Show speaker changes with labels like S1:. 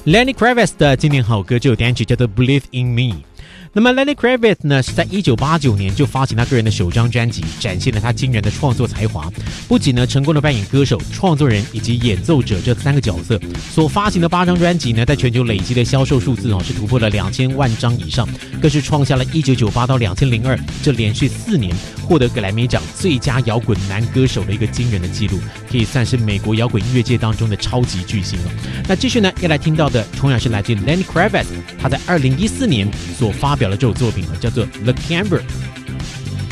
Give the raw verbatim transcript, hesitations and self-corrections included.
S1: Lenny Kravitz 的经典好歌就有单曲叫做 Believe in Me。那么 Lenny Kravitz 呢，是在一九八九年就发行他个人的首张专辑，展现了他惊人的创作才华。不仅呢成功的扮演歌手、创作人以及演奏者这三个角色，所发行的八张专辑呢，在全球累积的销售数字哦是突破了两千万张以上，更是创下了一九九八到两千零二这连续四年获得格莱美奖最佳摇滚男歌手的一个惊人的记录，可以算是美国摇滚音乐界当中的超级巨星了。那继续呢要来听到的，同样是来自 Lenny Kravitz， 他在二零一四年所发表的这首作品呢，叫做 The Camber。